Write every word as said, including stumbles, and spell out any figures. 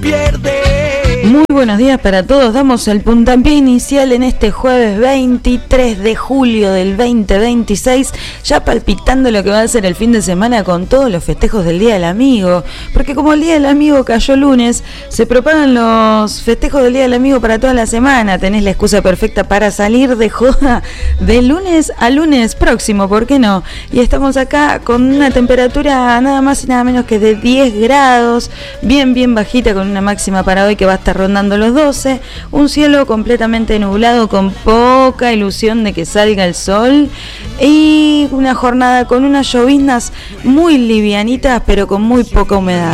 pierde. Muy buenos días para todos, damos el puntapié inicial en este jueves veintitrés de julio del veinte veintiséis, ya palpitando lo que va a ser el fin de semana con todos los festejos del Día del Amigo, porque como el Día del Amigo cayó lunes, se propagan los festejos del Día del Amigo para toda la semana, tenés la excusa perfecta para salir de joda de lunes a lunes próximo, ¿por qué no? Y estamos acá con una temperatura nada más y nada menos que de diez grados, bien bien bajita, con una máxima para hoy que va a estar rondando los doce, un cielo completamente nublado con poca ilusión de que salga el sol y una jornada con unas lloviznas muy livianitas pero con muy poca humedad.